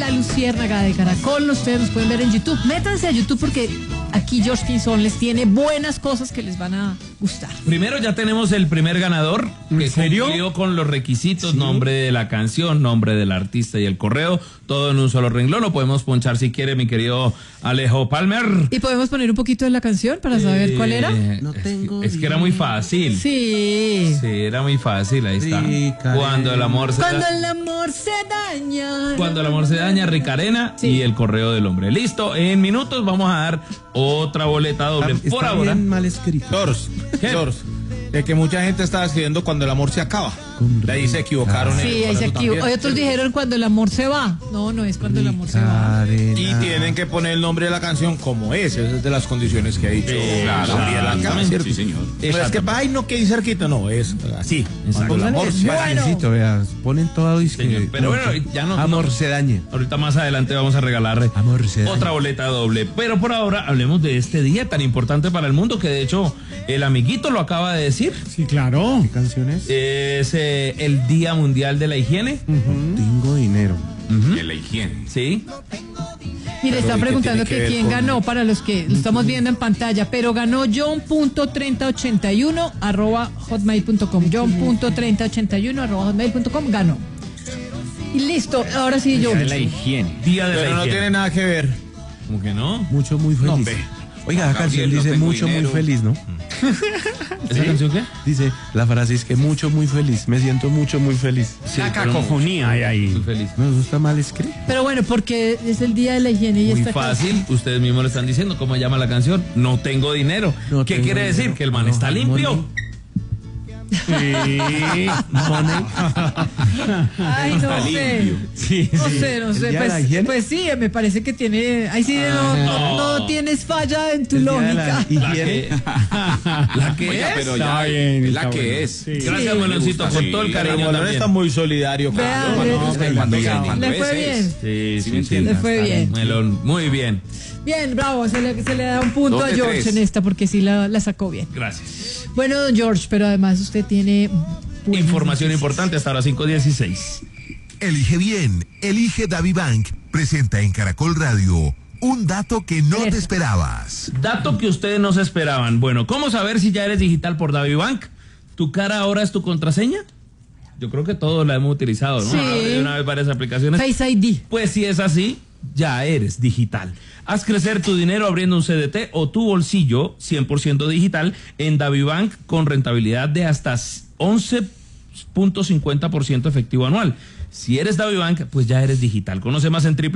La Luciérnaga de Caracol. Ustedes nos pueden ver en YouTube. Métanse a YouTube porque aquí George Pinzón les tiene buenas cosas que les van a gustar. Primero ya tenemos el primer ganador que cumplió con los requisitos, ¿sí? Nombre de la canción, nombre del artista y el correo, todo en un solo renglón. Lo podemos ponchar si quiere, mi querido Alejo Palmer. ¿Y podemos poner un poquito de la canción para saber cuál era? No tengo es que era muy fácil. Sí. Sí, era muy fácil, ahí está. Cuando el amor se daña. Cuando el amor se daña, Ricarena, sí. Y el correo del hombre. Listo, en minutos vamos a dar otra boleta doble. Está por ahora. Bien mal escrito. George, de que mucha gente estaba escribiendo cuando el amor se acaba. De ahí se equivocaron. Sí, ahí se equivocaron. Otros dijeron cuando el amor se va. No, no es cuando el amor se va. Y tienen que poner el nombre de la canción como es. Esa es de las condiciones que ha dicho. Sí, señor. Es que, ay, no, que ahí cerquita. No, es así. Cuando el amor se daña. Bueno. Ponen todo y que, pero bueno, ya no. Amor se dañe. Ahorita más adelante vamos a regalarle otra boleta doble. Pero por ahora hablemos de este día tan importante para el mundo que de hecho el amiguito lo acaba de decir. Sí, claro. ¿Qué canción es? Es el Día Mundial de la Higiene. No tengo dinero. De la higiene. Sí. Mire, están preguntando que quién ganó para los que lo estamos viendo en pantalla, pero ganó john.3081@hotmail.com. john.3081@hotmail.com ganó. Y listo, ahora sí, George. Día de la higiene. Día de la higiene. No tiene nada que ver. ¿Cómo que no? Mucho, muy feliz. No, oiga, la canción dice mucho, dinero. Muy feliz, ¿no? ¿Esa canción qué? Dice, la frase es que mucho, muy feliz. Me siento mucho, muy feliz. Sí, la cacofonía hay ahí. Muy feliz. Me gusta mal escrito. Pero bueno, porque es el Día de la Higiene y muy esta fácil, canción. Ustedes mismos le están diciendo cómo llama la canción. No tengo dinero. No ¿Qué tengo quiere dinero. decir? Que el man está limpio. Money. Sí. Money. Ay, no sé. Sí, No sí. sé. Pues sí, me parece que tiene. Ahí sí no tienes falla en tu lógica. La que Oiga, es. pero ya bien, la que es. Sí. Gracias, Meloncito, con todo el cariño. Melón está muy solidario. Le fue bien. Sí. Le fue bien. Melón, muy bien. Bien, bravo, se le da un punto a George en esta porque sí la sacó bien. Gracias. Bueno, don George, pero además usted tiene información importante hasta ahora 5:16. Elige bien, elige DaviBank. Presenta en Caracol Radio un dato que no te esperabas. Dato que ustedes no se esperaban. Bueno, ¿cómo saber si ya eres digital por DaviBank? ¿Tu cara ahora es tu contraseña? Yo creo que todos la hemos utilizado, ¿no? Sí. De una vez varias aplicaciones. Face ID. Pues si es así, ya eres digital. Haz crecer tu dinero abriendo un CDT o tu bolsillo 100% digital en DaviBank con rentabilidad de hasta 11.50% efectivo anual. Si eres DaviBank, pues ya eres digital. Conoce más en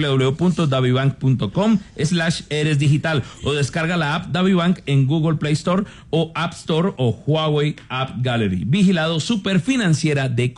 www.davibank.com/eresdigital o descarga la app DaviBank en Google Play Store o App Store o Huawei App Gallery. Vigilado Superfinanciera de